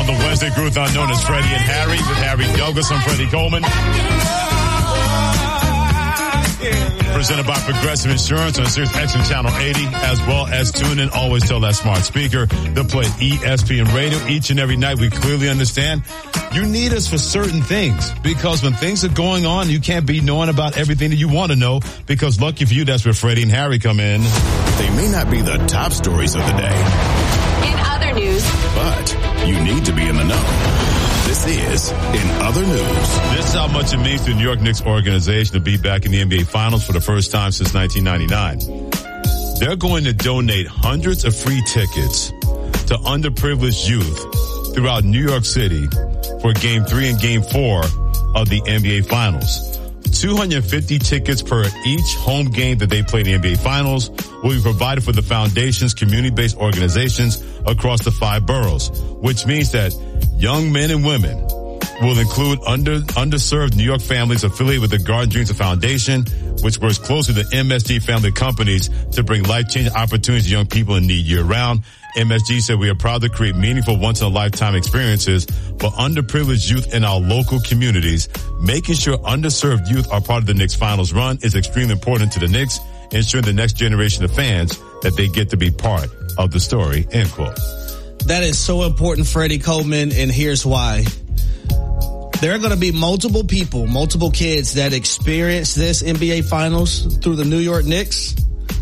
on the Wednesday Groothon known as Freddie and Harry with Harry Douglas and Freddie Coleman. Presented by Progressive Insurance on Sirius XM Channel 80, as well as tune in. Always tell that smart speaker to play ESPN Radio each and every night. We clearly understand you need us for certain things because when things are going on, you can't be knowing about everything that you want to know because lucky for you, that's where Freddie and Harry come in. They may not be the top stories of the day. In other news. But you need to be in the know. This is In Other News. This is how much it means to the New York Knicks organization to be back in the NBA Finals for the first time since 1999. They're going to donate hundreds of free tickets to underprivileged youth throughout New York City for Game 3 and Game 4 of the NBA Finals. 250 tickets per each home game that they play in the NBA Finals will be provided for the foundation's community-based organizations across the 5 boroughs, which means that young men and women will include underserved New York families affiliated with the Garden Dreams Foundation, which works closely with MSG family companies to bring life-changing opportunities to young people in need year-round. MSG said we are proud to create meaningful once-in-a-lifetime experiences for underprivileged youth in our local communities. Making sure underserved youth are part of the Knicks Finals run is extremely important to the Knicks, ensuring the next generation of fans that they get to be part of the story, end quote. That is so important, Freddie Coleman, and here's why. There are going to be multiple people, multiple kids that experience this NBA Finals through the New York Knicks,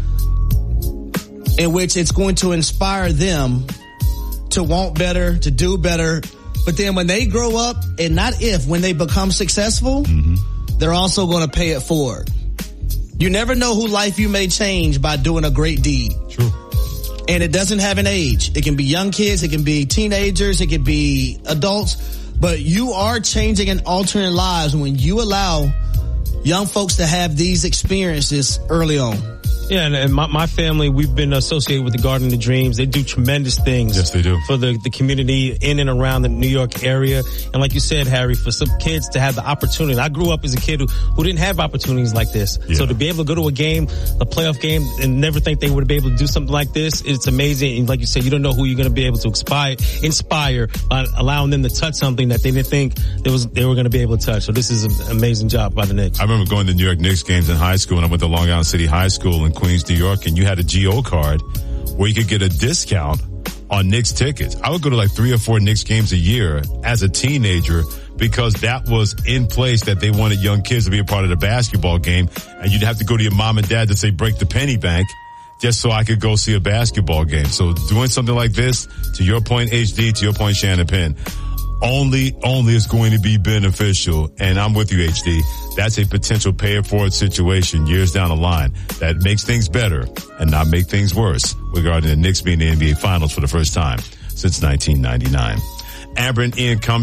in which it's going to inspire them to want better, to do better. But then when they grow up, and not if, when they become successful, they're also going to pay it forward. You never know who life you may change by doing a great deed. True. And it doesn't have an age. It can be young kids, it can be teenagers, it can be adults. But you are changing and altering lives when you allow young folks to have these experiences early on. Yeah, and my family, we've been associated with the Garden of Dreams. They do tremendous things. Yes, they do. For the community in and around the New York area. And like you said, Harry, for some kids to have the opportunity. I grew up as a kid who didn't have opportunities like this. Yeah. So to be able to go to a game, a playoff game, and never think they would be able to do something like this, it's amazing. And like you said, you don't know who you're going to be able to inspire by allowing them to touch something that they didn't think they were going to be able to touch. So this is an amazing job by the Knicks. I remember going to New York Knicks games in high school, and I went to Long Island City High School in Queens, New York, and you had a GO card where you could get a discount on Knicks tickets. I would go to like 3 or 4 Knicks games a year as a teenager because that was in place that they wanted young kids to be a part of the basketball game, and you'd have to go to your mom and dad to say break the penny bank just so I could go see a basketball game. So doing something like this, to your point, HD, to your point, Shannon Penn, only is going to be beneficial. And I'm with you, HD. That's a potential pay it forward situation years down the line that makes things better and not make things worse regarding the Knicks being in the NBA Finals for the first time since 1999. Amber and Ian come